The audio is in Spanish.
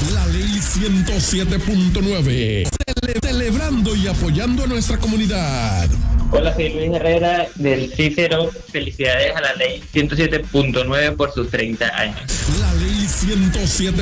La ley 107.9. Celebrando y apoyando a nuestra comunidad. Hola, soy Luis Herrera del Cícero. Felicidades a la ley 107.9 por sus 30 años. La ley 107.